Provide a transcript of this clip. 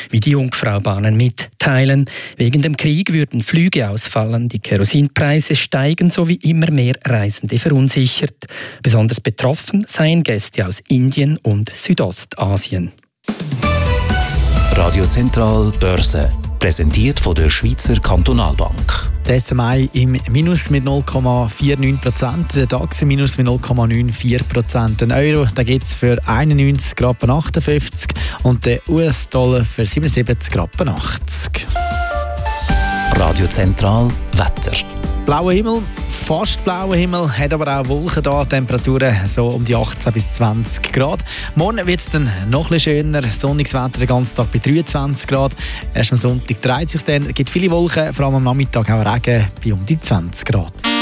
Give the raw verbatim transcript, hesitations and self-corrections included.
wie die Jungfraubahnen mitteilen. Wegen dem Krieg würden Flüge ausfallen, die Kerosinpreise steigen sowie immer mehr Reisende verunsichert. Besonders betroffen seien Gäste aus Indien und Südostasien. Radio Zentral Börse, präsentiert von der Schweizer Kantonalbank. Der S M I im Minus mit null Komma neunundvierzig Prozent, der DAX im Minus mit null Komma vierundneunzig Prozent. Ein Euro gibt es für einundneunzig Rappen achtundfünfzig und der U S-Dollar für siebenundsiebzig Rappen achtzig. Radio Zentral Wetter. Blauer Himmel, fast blauer Himmel, hat aber auch Wolken da, Temperaturen so um die achtzehn bis zwanzig Grad. Morgen wird es dann noch ein bisschen schöner, sonniges Wetter den ganzen Tag bei dreiundzwanzig Grad. Erst am Sonntag dreht es sich dann, es gibt viele Wolken, vor allem am Nachmittag auch Regen bei um die zwanzig Grad.